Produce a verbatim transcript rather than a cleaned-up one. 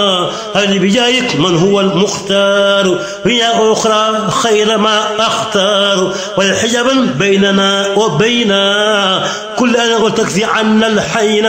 هل بجايك من هو المختار هي أخرى خير ما أختار والحجابا بيننا وبين كل أنا وتكفي عنا الحين